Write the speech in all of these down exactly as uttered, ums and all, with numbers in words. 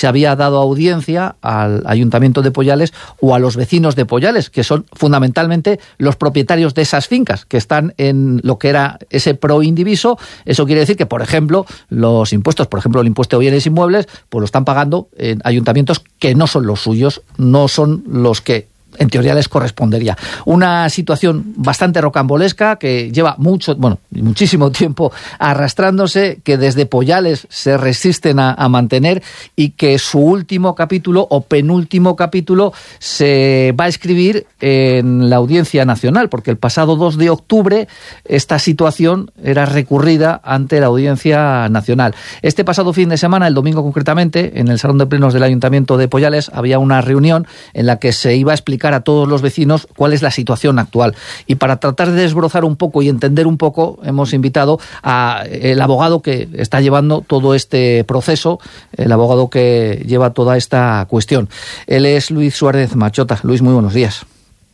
se había dado audiencia al Ayuntamiento de Pollales o a los vecinos de Pollales, que son fundamentalmente los propietarios de esas fincas, que están en lo que era ese proindiviso. Eso quiere decir que, por ejemplo, los impuestos, por ejemplo, el impuesto de bienes inmuebles, pues lo están pagando en ayuntamientos que no son los suyos, no son los que en teoría les correspondería. Una situación bastante rocambolesca que lleva mucho, bueno, muchísimo tiempo arrastrándose, que desde Pollales se resisten a, a mantener, y que su último capítulo o penúltimo capítulo se va a escribir en la Audiencia Nacional, porque el pasado dos de octubre esta situación era recurrida ante la Audiencia Nacional. Este pasado fin de semana, el domingo concretamente, en el Salón de Plenos del Ayuntamiento de Pollales había una reunión en la que se iba a explicar a todos los vecinos cuál es la situación actual. Y para tratar de desbrozar un poco y entender un poco, hemos invitado a el abogado que está llevando todo este proceso, el abogado que lleva toda esta cuestión. Él es Luis Suárez Machota. Luis, muy buenos días.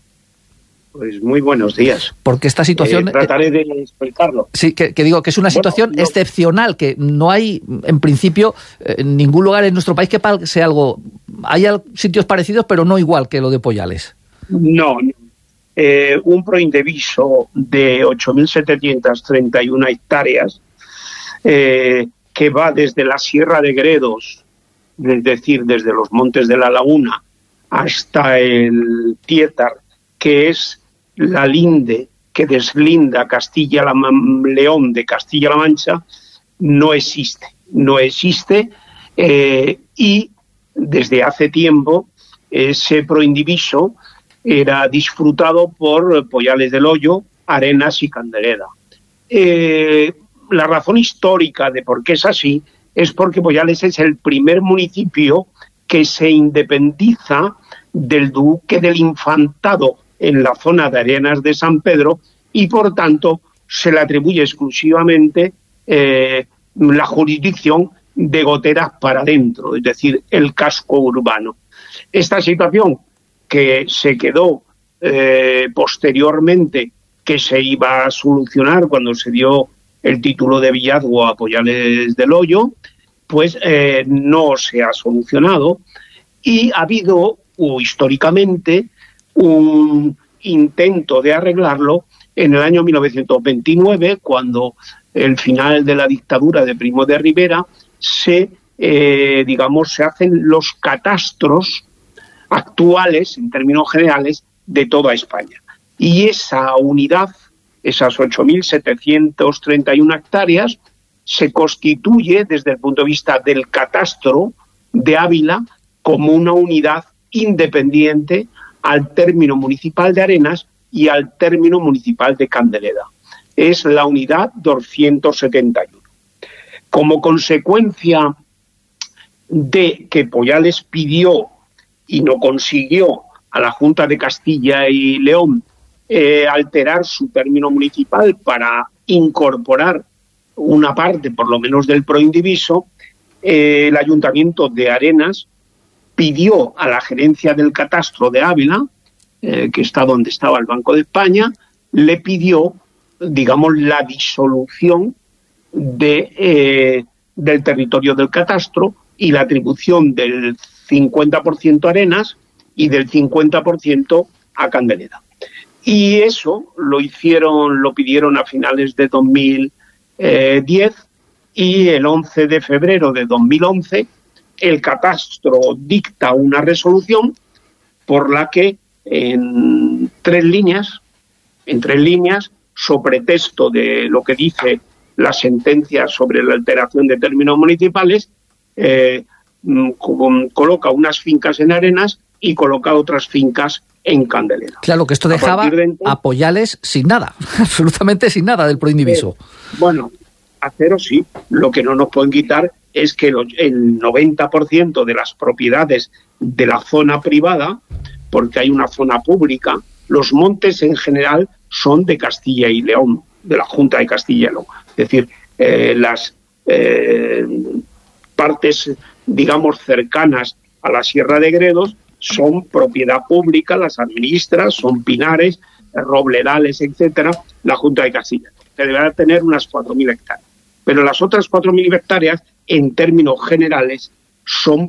Pues muy buenos días. Porque esta situación... Eh, trataré de explicarlo. Sí, que, que digo que es una situación bueno, no, excepcional, que no hay, en principio, en ningún lugar en nuestro país que pase algo. Hay sitios parecidos, pero no igual que lo de Pollales. No. Eh, un proindeviso de ocho mil setecientas treinta y una hectáreas eh, que va desde la Sierra de Gredos, es decir, desde los Montes de la Laguna hasta el Tietar, que es la linde que deslinda Castilla-León de Castilla-La Mancha, no existe. No existe eh, y desde hace tiempo ese proindiviso era disfrutado por Pollales del Hoyo, Arenas y Candelera. Eh, la razón histórica de por qué es así es porque Pollales es el primer municipio que se independiza del Duque del Infantado en la zona de Arenas de San Pedro, y por tanto se le atribuye exclusivamente eh, la jurisdicción de Goteras para adentro, es decir, el casco urbano. Esta situación que se quedó eh, posteriormente, que se iba a solucionar cuando se dio el título de villazgo a Pollales del Hoyo, pues eh, no se ha solucionado, y ha habido, o históricamente, un intento de arreglarlo en el año mil novecientos veintinueve, cuando el final de la dictadura de Primo de Rivera se, eh, digamos, se hacen los catastros actuales, en términos generales, de toda España. Y esa unidad, esas ocho mil setecientas treinta y una hectáreas, se constituye desde el punto de vista del catastro de Ávila como una unidad independiente al término municipal de Arenas y al término municipal de Candelera. Es la unidad doscientos setenta y uno. Como consecuencia de que Pollales pidió y no consiguió a la Junta de Castilla y León eh, alterar su término municipal para incorporar una parte, por lo menos, del proindiviso, eh, el Ayuntamiento de Arenas pidió a la gerencia del catastro de Ávila, eh, que está donde estaba el Banco de España, le pidió, digamos, la disolución de, eh, del territorio del catastro y la atribución del cincuenta por ciento a Arenas y del cincuenta por ciento a Candelera. Y eso lo hicieron, lo pidieron a finales de dos mil diez, y el once de febrero de dos mil once el catastro dicta una resolución por la que en tres líneas, en tres líneas, sobre texto de lo que dice la sentencia sobre la alteración de términos municipales, eh, coloca unas fincas en Arenas y coloca otras fincas en Candelera. Claro, que esto dejaba a, de entonces, a Pollales sin nada, absolutamente sin nada del proindiviso. Eh, bueno, a cero sí. Lo que no nos pueden quitar es que el noventa por ciento de las propiedades de la zona privada, porque hay una zona pública, los montes en general son de Castilla y León, de la Junta de Castilla y León. Es decir, eh, las eh, partes, digamos, cercanas a la Sierra de Gredos son propiedad pública, las administra, son pinares, robledales, etcétera, la Junta de Castilla. Se deberá tener unas cuatro mil hectáreas. Pero las otras cuatro mil hectáreas, en términos generales, son